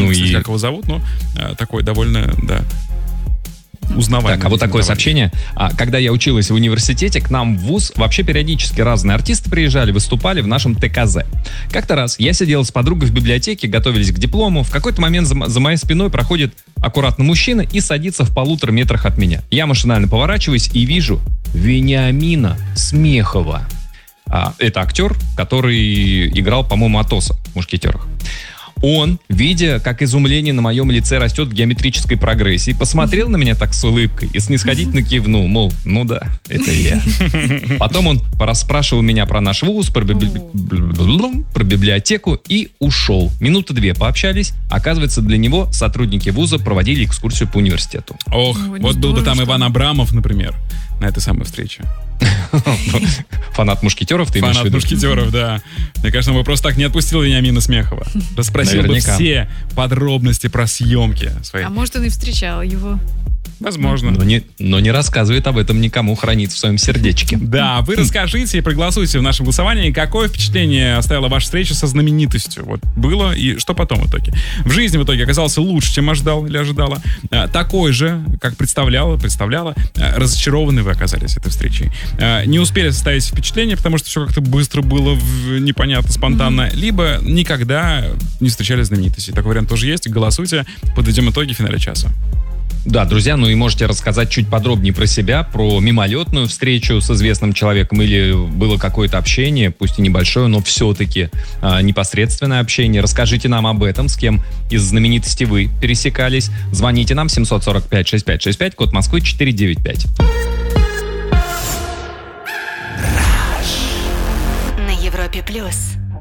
помню, кстати, как его зовут, но такой довольно, да, узнаваемый. Так, а вот такое сообщение. Когда я училась в университете, к нам в вуз вообще периодически разные артисты приезжали, выступали в нашем ТКЗ. Как-то раз я сидел с подругой в библиотеке, готовились к диплому. В какой-то момент за моей спиной проходит аккуратно мужчина и садится в 1,5 метра от меня. Я машинально поворачиваюсь и вижу Вениамина Смехова. Это актер, который играл, по-моему, Атоса в «Мушкетерах». Он, видя, как изумление на моем лице растет в геометрической прогрессии, посмотрел на меня так с улыбкой и снисходительно кивнул, мол, ну да, это я. Потом он порасспрашивал меня про наш вуз, про библиотеку и ушел. 2 минуты пообщались. Оказывается, для него сотрудники вуза проводили экскурсию по университету. Ох, вот был бы там Иван Абрамов, например, на этой самой встрече. Фанат «Мушкетеров» ты имеешь в виду? Фанат «Мушкетеров», да. Мне кажется, он бы просто так не отпустил Вениамина Смехова. Расспросил бы все подробности про съемки свои. А может, он и встречал его. Возможно. Но не рассказывает об этом никому, хранит в своем сердечке. Да, вы расскажите и проголосуйте в нашем голосовании, какое впечатление оставила ваша встреча со знаменитостью. Вот было и что потом в итоге. В жизни в итоге оказался лучше, чем ожидал или ожидала. Такой же, как представляла. Разочарованы вы оказались этой встречей. Не успели составить впечатление, потому что все как-то быстро было, непонятно, спонтанно. Либо никогда не встречали знаменитостей. Такой вариант тоже есть. Голосуйте, подведем итоги в финале часа. Да, друзья, ну и можете рассказать чуть подробнее про себя, про мимолетную встречу с известным человеком или было какое-то общение, пусть и небольшое, но все-таки непосредственное общение. Расскажите нам об этом, с кем из знаменитостей вы пересекались. Звоните нам 745-6565, код Москвы 495. На Европе+.